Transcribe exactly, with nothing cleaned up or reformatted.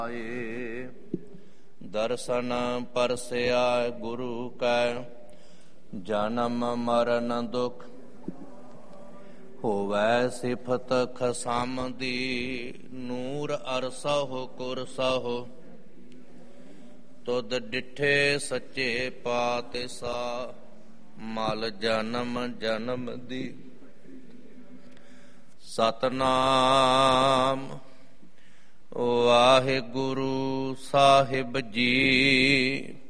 ਦਰਸ਼ਨ ਪਰਸਿਆ ਗੁਰੂ ਕੈ, ਜਨਮ ਮਰਨ ਦੁਖ ਹੋਵੈ ਸਿਫਤ ਖਸਮ ਦੀ। ਨੂਰ ਅਰਸਹੁ ਕੁਰਸਹੁ ਤੁਧ ਡਿਠੇ ਸੱਚੇ ਪਾਤਸ਼ਾਹ, ਮਲ ਜਨਮ ਜਨਮ ਦੀ। ਸਤਨਾਮ ਵਾਹਿਗੁਰੂ ਸਾਹਿਬ ਜੀ।